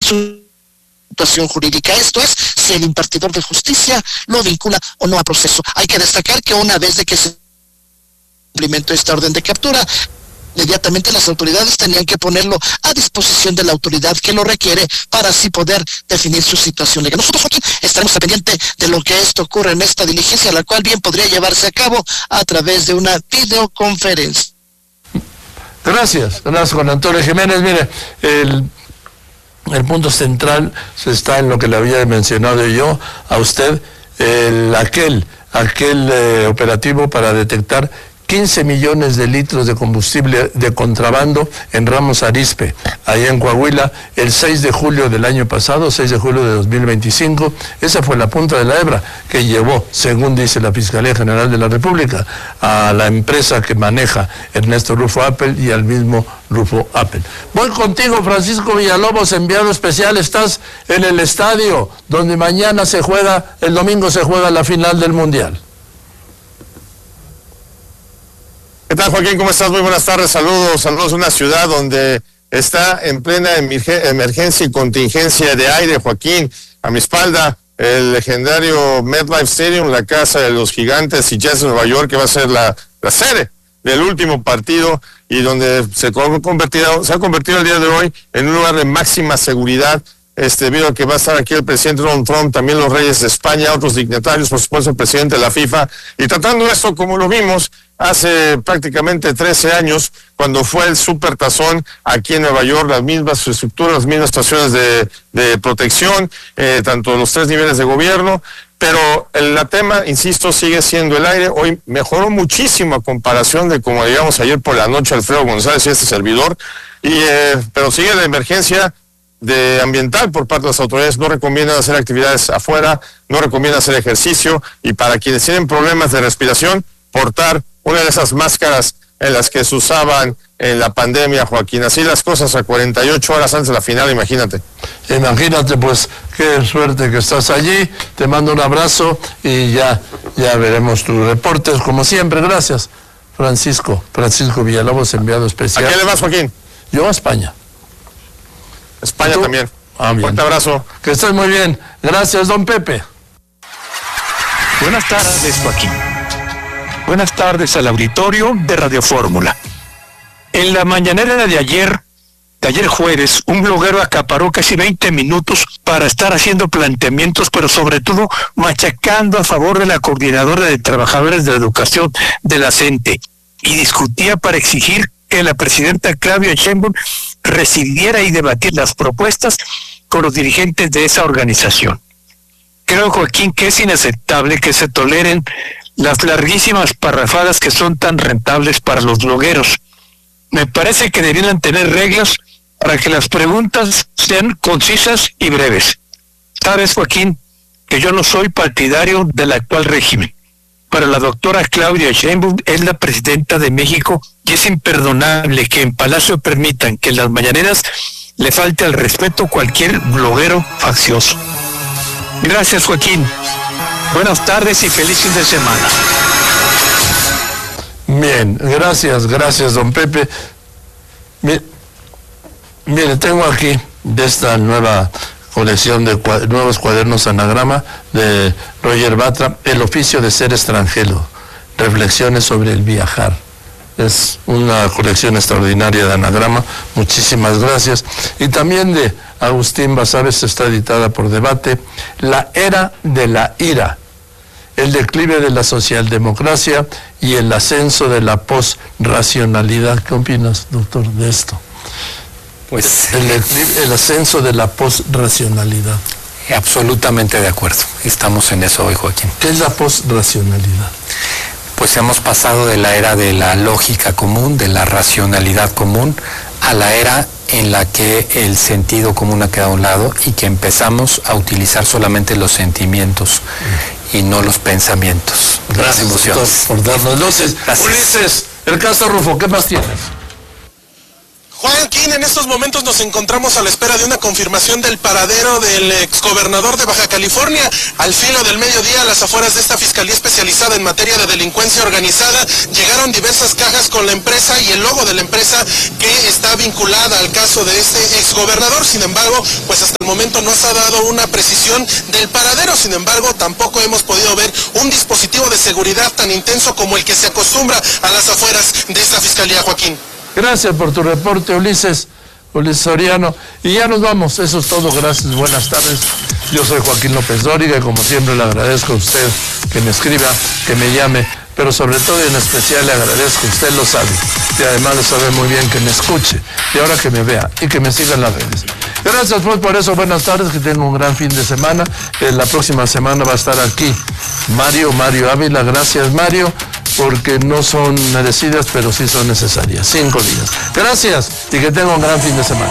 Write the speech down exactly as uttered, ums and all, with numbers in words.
su situación jurídica. Esto es, si el impartidor de justicia lo vincula o no a proceso. Hay que destacar que una vez de que se cumplimentó esta orden de captura, inmediatamente las autoridades tenían que ponerlo a disposición de la autoridad que lo requiere para así poder definir su situación legal. Nosotros aquí estaremos al pendiente de lo que esto ocurre en esta diligencia, la cual bien podría llevarse a cabo a través de una videoconferencia. Gracias, gracias Juan Antonio Jiménez. Mire, el, el punto central está en lo que le había mencionado yo a usted, el, aquel, aquel eh, operativo para detectar quince millones de litros de combustible de contrabando en Ramos Arizpe, allá en Coahuila, el seis de julio del año pasado, seis de julio de dos mil veinticinco. Esa fue la punta de la hebra que llevó, según dice la Fiscalía General de la República, a la empresa que maneja Ernesto Rufo Apple y al mismo Rufo Apple. Voy contigo, Francisco Villalobos, enviado especial. Estás en el estadio donde mañana se juega, el domingo se juega la final del Mundial. ¿Qué tal, Joaquín? ¿Cómo estás? Muy buenas tardes. Saludos, saludos a una ciudad donde está en plena emergencia y contingencia de aire, Joaquín. A mi espalda, el legendario MetLife Stadium, la casa de los gigantes y Jets de Nueva York, que va a ser la, la sede del último partido y donde se ha convertido, se ha convertido el día de hoy en un lugar de máxima seguridad, este, debido a que va a estar aquí el presidente Donald Trump, también los reyes de España, otros dignatarios, por supuesto el presidente de la FIFA, y tratando esto como lo vimos hace prácticamente trece años, cuando fue el Supertazón aquí en Nueva York, las mismas estructuras, las mismas estaciones de, de protección, eh, tanto los tres niveles de gobierno, pero el la tema, insisto, sigue siendo el aire. Hoy mejoró muchísimo a comparación de como digamos ayer por la noche Alfredo González y este servidor, y eh, pero sigue la emergencia de ambiental por parte de las autoridades. No recomiendan hacer actividades afuera, no recomiendan hacer ejercicio, y para quienes tienen problemas de respiración, portar una de esas máscaras en las que se usaban en la pandemia, Joaquín. Así las cosas a cuarenta y ocho horas antes de la final, imagínate. Imagínate, pues, qué suerte que estás allí. Te mando un abrazo y ya, ya veremos tus reportes, como siempre. Gracias, Francisco. Francisco Villalobos, enviado especial. ¿A qué le vas, Joaquín? Yo a España. España también. Ah, bien. Fuerte abrazo. Que estés muy bien. Gracias, don Pepe. Buenas tardes, Joaquín. Buenas tardes al auditorio de Radio Fórmula. En la mañanera de ayer, de ayer jueves, un bloguero acaparó casi veinte minutos para estar haciendo planteamientos, pero sobre todo machacando a favor de la Coordinadora de Trabajadores de la Educación de la CENTE, y discutía para exigir que la presidenta Claudia Sheinbaum recibiera y debatir las propuestas con los dirigentes de esa organización. Creo, Joaquín, que es inaceptable que se toleren las larguísimas parrafadas que son tan rentables para los blogueros. Me parece que deberían tener reglas para que las preguntas sean concisas y breves. Sabes, Joaquín, que yo no soy partidario del actual régimen, pero la doctora Claudia Sheinbaum es la presidenta de México y es imperdonable que en Palacio permitan que en las mañaneras le falte al respeto cualquier bloguero faccioso. Gracias, Joaquín. Buenas tardes y feliz fin de semana. Bien, gracias, gracias, don Pepe. Mire, mire, tengo aquí de esta nueva colección de cua- nuevos cuadernos anagrama de Roger Batra, El oficio de ser extranjero, reflexiones sobre el viajar. Es una colección extraordinaria de anagrama, muchísimas gracias. Y también de Agustín Basares, está editada por Debate, La era de la ira, el declive de la socialdemocracia y el ascenso de la posracionalidad. ¿Qué opinas, doctor, de esto? Pues El, declive, el ascenso de la posracionalidad. absolutamente de acuerdo. Estamos en eso hoy, Joaquín. ¿Qué es la posracionalidad? Pues hemos pasado de la era de la lógica común, de la racionalidad común, a la era en la que el sentido común ha quedado a un lado y que empezamos a utilizar solamente los sentimientos y no los pensamientos. Gracias, las emociones. doctor, por darnos luces. Gracias. Ulises, el caso Rufo, ¿qué más tienes? Joaquín, en estos momentos nos encontramos a la espera de una confirmación del paradero del exgobernador de Baja California. Al filo del mediodía, a las afueras de esta Fiscalía Especializada en Materia de Delincuencia Organizada, llegaron diversas cajas con la empresa y el logo de la empresa que está vinculada al caso de este exgobernador. Sin embargo, pues hasta el momento no se ha dado una precisión del paradero. Sin embargo, tampoco hemos podido ver un dispositivo de seguridad tan intenso como el que se acostumbra a las afueras de esta Fiscalía, Joaquín. Gracias por tu reporte, Ulises, Ulises Soriano. Y ya nos vamos, eso es todo, gracias, buenas tardes. Yo soy Joaquín López Dóriga y como siempre le agradezco a usted que me escriba, que me llame, pero sobre todo y en especial le agradezco, usted lo sabe, y además lo sabe muy bien, que me escuche, y ahora que me vea, y que me siga en las redes. Gracias pues por eso, buenas tardes, que tengan un gran fin de semana. Eh, la próxima semana va a estar aquí Mario, Mario Ávila, gracias Mario, porque no son merecidas, pero sí son necesarias. Cinco días. Gracias y que tengan un gran fin de semana.